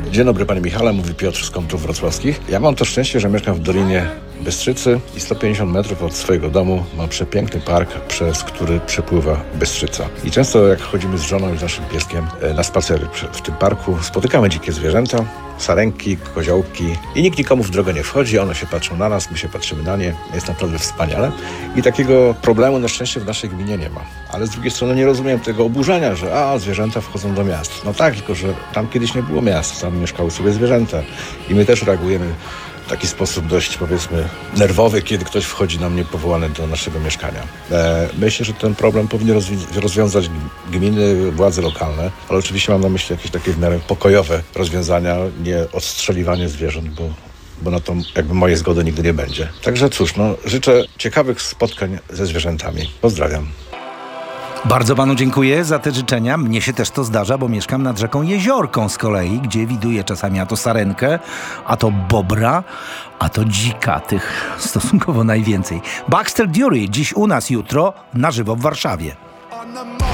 Dzień dobry panie Michale, mówi Piotr z Kątów Wrocławskich. Ja mam to szczęście, że mieszkam w Dolinie Bystrzycy i 150 metrów od swojego domu mam przepiękny park, przez który przepływa Bystrzyca. I często jak chodzimy z żoną i z naszym pieskiem na spacery w tym parku, spotykamy dzikie zwierzęta, sarenki, koziołki i nikt nikomu w drogę nie wchodzi, one się patrzą na nas, my się patrzymy na nie. Jest naprawdę wspaniale i takiego problemu na szczęście w naszej gminie nie ma. Ale z drugiej strony nie rozumiem tego oburzenia, że zwierzęta wchodzą do miast. No tak, tylko że tam kiedyś nie było miast, tam mieszkały sobie zwierzęta i my też reagujemy w taki sposób dość, powiedzmy, nerwowy, kiedy ktoś wchodzi nam niepowołany do naszego mieszkania. Myślę, że ten problem powinny rozwiązać gminy, władze lokalne, ale oczywiście mam na myśli jakieś takie w miarę pokojowe rozwiązania, nie odstrzeliwanie zwierząt, bo na to jakby mojej zgody nigdy nie będzie. Także cóż, życzę ciekawych spotkań ze zwierzętami. Pozdrawiam. Bardzo panu dziękuję za te życzenia. Mnie się też to zdarza, bo mieszkam nad rzeką Jeziorką z kolei, gdzie widuję czasami a to sarenkę, a to bobra, a to dzika, tych stosunkowo najwięcej. Baxter Dury dziś u nas, jutro na żywo w Warszawie.